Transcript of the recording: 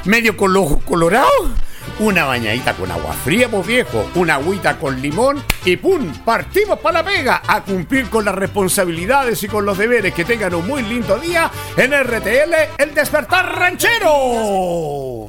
medio con los ojos colorados. Una bañadita con agua fría, pues viejo, una agüita con limón y ¡pum! Partimos para la pega a cumplir con las responsabilidades y con los deberes. Que tengan un muy lindo día en RTL, El Despertar Ranchero.